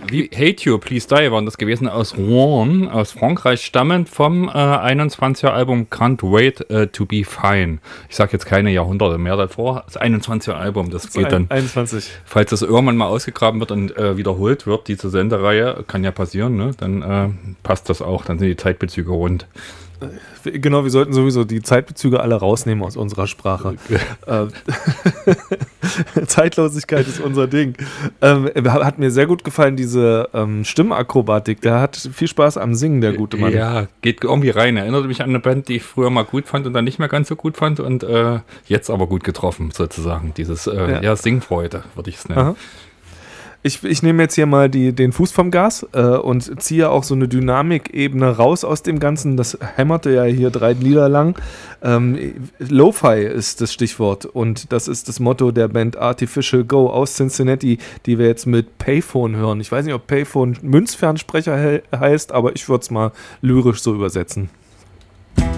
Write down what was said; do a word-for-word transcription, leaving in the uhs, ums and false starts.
wie Hate You, Please Die waren das gewesen, aus Rouen, aus Frankreich, stammend vom äh, einundzwanziger Album Can't Wait uh, to Be Fine. Ich sage jetzt keine Jahrhunderte mehr davor. Das einundzwanziger Album, das, das geht dann. einundzwanzig. Falls das irgendwann mal ausgegraben wird und äh, wiederholt wird, diese Sendereihe, kann ja passieren, ne? Dann äh, passt das auch, dann sind die Zeitbezüge rund. Genau, wir sollten sowieso die Zeitbezüge alle rausnehmen aus unserer Sprache. Okay. Zeitlosigkeit ist unser Ding. Ähm, hat mir sehr gut gefallen, diese ähm, Stimmakrobatik. Der hat viel Spaß am Singen, der gute Mann. Ja, geht irgendwie rein. Erinnert mich an eine Band, die ich früher mal gut fand und dann nicht mehr ganz so gut fand und äh, jetzt aber gut getroffen, sozusagen. Dieses äh, ja. ja, Singfreude, würde ich es nennen. Aha. Ich, ich nehme jetzt hier mal die, den Fuß vom Gas äh, und ziehe auch so eine Dynamikebene raus aus dem Ganzen. Das hämmerte ja hier drei Lieder lang. Ähm, Lo-Fi ist das Stichwort und das ist das Motto der Band Artificial Go aus Cincinnati, die wir jetzt mit Payphone hören. Ich weiß nicht, ob Payphone Münzfernsprecher he- heißt, aber ich würde es mal lyrisch so übersetzen.